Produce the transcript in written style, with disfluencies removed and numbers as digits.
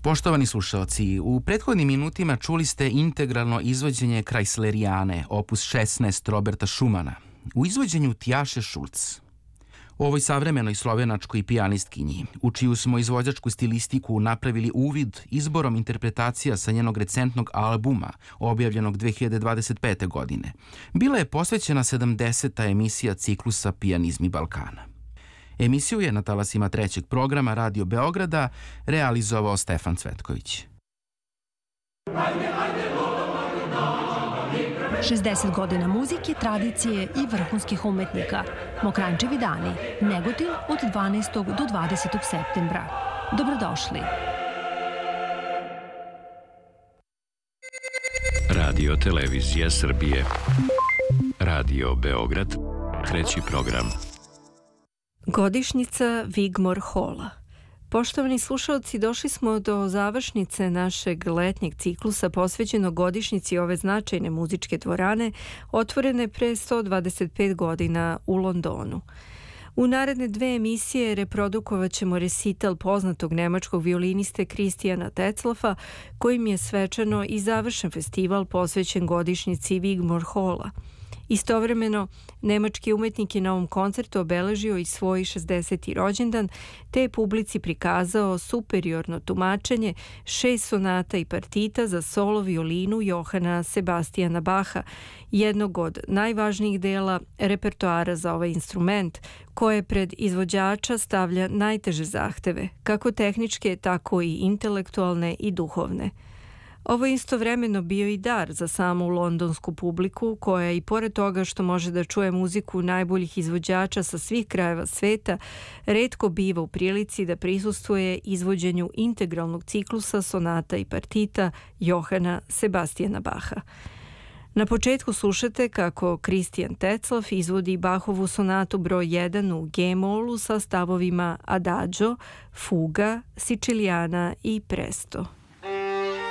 Poštovani slušalci, u prethodnim minutima čuli ste integralno izvođenje Kreislerijane, opus 16 Roberta Schumana, u izvođenju Tjaše Šulc. O ovoj savremenoj slovenačkoj pijanistkinji, u čiju smo izvođačku stilistiku napravili uvid izborom interpretacija sa njenog recentnog albuma, objavljenog 2025. godine, bila je posvećena 70. emisija ciklusa Pijanizmi Balkana. Emisiju je na talasima trećeg programa Radio Beograda realizovao Stefan Cvetković. 60 godina muzike, tradicije i vrhunskih umetnika. Mokrančevi dani, Negotin od 12. do 20. septembra. Dobrodošli. Radio Televizija Srbije. Radio Beograd, treći program. Godišnjica Wigmore Halla. Poštovani slušalci, došli smo do završnice našeg letnjeg ciklusa posvećenog godišnjici ove značajne muzičke dvorane, otvorene pre 125 godina u Londonu. U naredne dve emisije reprodukovat ćemo resital poznatog nemačkog violiniste Christiana Tetzlaffa, kojim je svečano i završen festival posvećen godišnjici Wigmore Halla. Istovremeno, nemački umetnik je na ovom koncertu obeležio i svoj 60. rođendan, te je publici prikazao superiorno tumačenje 6 sonata i partita za solo violinu Johana Sebastiana Bacha, jednog od najvažnijih dela repertoara za ovaj instrument, koje pred izvođača stavlja najteže zahteve, kako tehničke, tako i intelektualne i duhovne. Ovo je istovremeno bio i dar za samu londonsku publiku, koja i pored toga što može da čuje muziku najboljih izvođača sa svih krajeva sveta, retko biva u prilici da prisustvuje izvođenju integralnog ciklusa sonata i partita Johana Sebastiana Bacha. Na početku slušate kako Christian Tetzlaff izvodi Bachovu sonatu broj 1 u G-molu sa stavovima Adagio, Fuga, Siciliana i Presto.